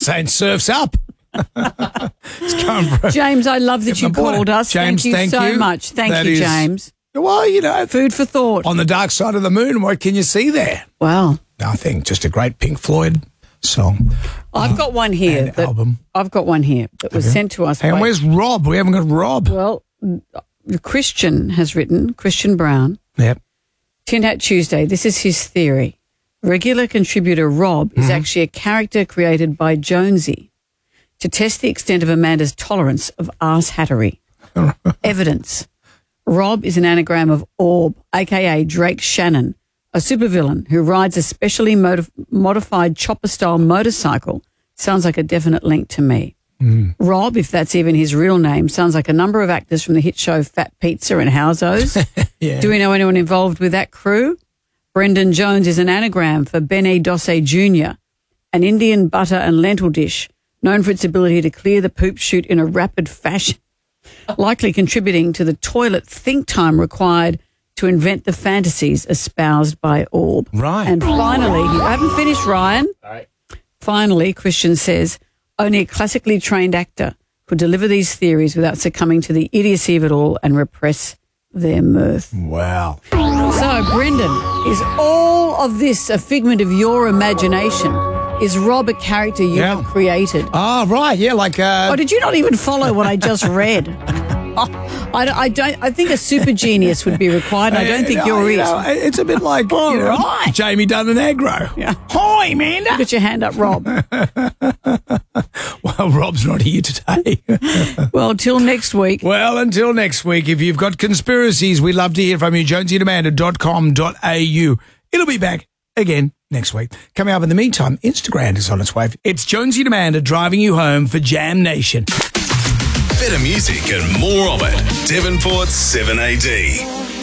saying surf's up. It's come from James, I love that you called us. James, thank you so much. Thank you, James. Well, you know. Food for thought. On the dark side of the moon, what can you see there? Wow. Nothing. Just a great Pink Floyd song. I've got one here. Album. I've got one here that was sent to us. And where's Rob? We haven't got Rob. Well, Christian has written, Christian Brown. Yep. Tin Hat Tuesday. This is his theory. Regular contributor Rob is actually a character created by Jonesy to test the extent of Amanda's tolerance of arse hattery. Evidence. Rob is an anagram of Orb, a.k.a. Drake Shannon, a supervillain who rides a specially modified chopper-style motorcycle. Sounds like a definite link to me. Rob, if that's even his real name, sounds like a number of actors from the hit show Fat Pizza and Houseos. Yeah. Do we know anyone involved with that crew? Brendan Jones is an anagram for Benny Dosse Jr., an Indian butter and lentil dish known for its ability to clear the poop chute in a rapid fashion, likely contributing to the toilet think time required to invent the fantasies espoused by Orb. Right. And finally, I haven't finished, Ryan. All right. Finally, Christian says, only a classically trained actor could deliver these theories without succumbing to the idiocy of it all and repress their mirth. Wow. So, Brendan, is all of this a figment of your imagination? Is Rob a character you have created? Ah, right. Yeah, like... Oh, did you not even follow what I just read? I think a super genius would be required. I don't think you're it. It's a bit like right. Jamie Dunn and Aggro. Yeah. Hi, Amanda. Put your hand up, Rob. Well, Rob's not here today. Well, till next week. Well, until next week, if you've got conspiracies, we'd love to hear from you. jonesyandamanda.com.au. It'll be back again next week. Coming up in the meantime, Instagram is on its way. It's Jonesy and Amanda driving you home for Jam Nation. Better music and more of it. Devonport's 7AD.